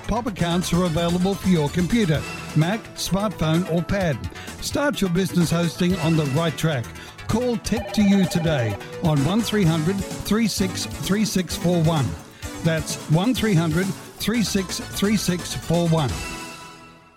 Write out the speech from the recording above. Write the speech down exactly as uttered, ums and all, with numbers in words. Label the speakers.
Speaker 1: Pop accounts are available for your computer, Mac, smartphone or pad. Start your business hosting on the right track. Call Tech to You today on one three hundred, three six three six four one. That's one three hundred, three six three six four one.